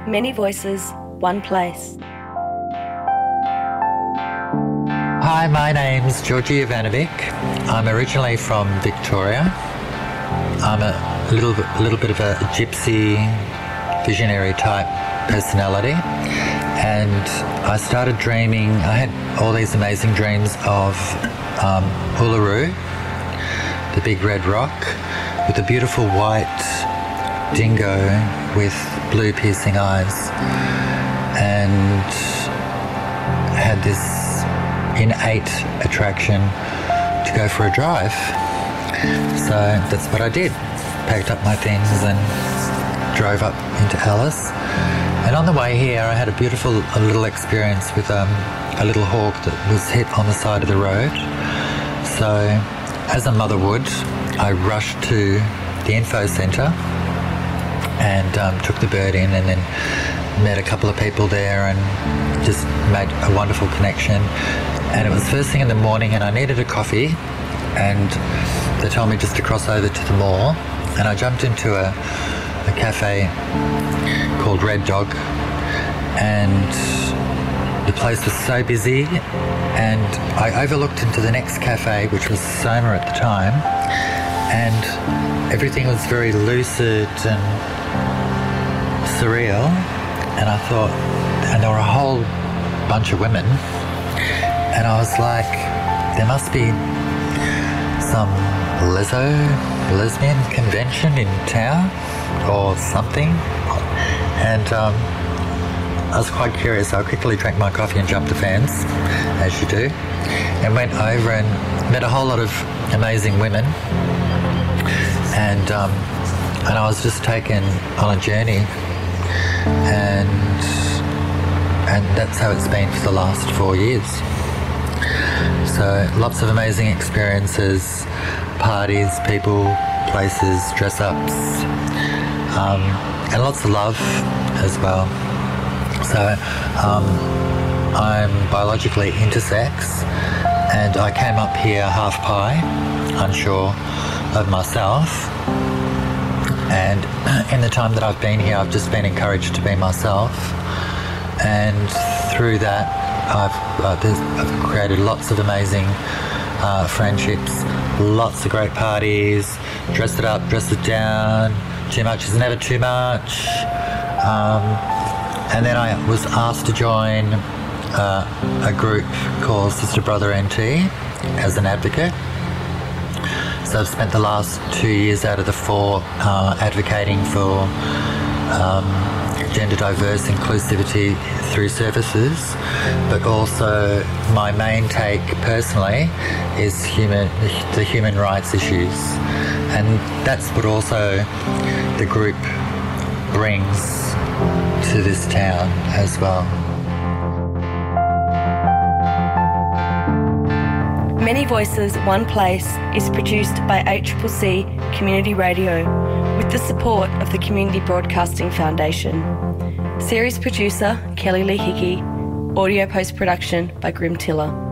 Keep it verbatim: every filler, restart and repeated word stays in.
Many voices, one place. Hi, my name's Georgi Ivanovic. I'm originally from Victoria. I'm a little, little bit of a gypsy, visionary type personality. And I started dreaming, I had all these amazing dreams of um, Uluru, the big red rock, with a beautiful white dingo with blue piercing eyes, and had this innate attraction to go for a drive. So that's what I did. Packed up my things and drove up into Alice. And on the way here, I had a beautiful a little experience with um, a little hawk that was hit on the side of the road. So, as a mother would, I rushed to the info centre and um, took the bird in, and then met a couple of people there and just made a wonderful connection. And it was first thing in the morning, and I needed a coffee, and they told me just to cross over to the mall, and I jumped into a, a cafe called Red Dog, and the place was so busy, and I overlooked into the next cafe, which was Soma at the time, and everything was very lucid and surreal, and I thought, and there were a whole bunch of women, and I was like, there must be some leso, lesbian convention in town or something. And um, I was quite curious. I quickly drank my coffee and jumped the fence, as you do, and went over and met a whole lot of amazing women. And um, and I was just taken on a journey, and and that's how it's been for the last four years. So lots of amazing experiences, parties, people, places, dress-ups, um, and lots of love as well. So um, I'm biologically intersex, and I came up here half pi, unsure of myself. And in the time that I've been here, I've just been encouraged to be myself. And through that, I've, uh, I've created lots of amazing uh, friendships, lots of great parties, dressed it up, dressed it down. Too much is never too much. Um, and then I was asked to join uh, a group called Sister Brother N T as an advocate. So I've spent the last two years out of the four uh, advocating for um, gender diverse inclusivity through services, but also my main take personally is human the human rights issues, and that's what also the group brings to this town as well. Many Voices, One Place is produced by A C C C Community Radio with the support of the Community Broadcasting Foundation. Series producer Kelly Lee Hickey. Audio post-production by Grim Tiller.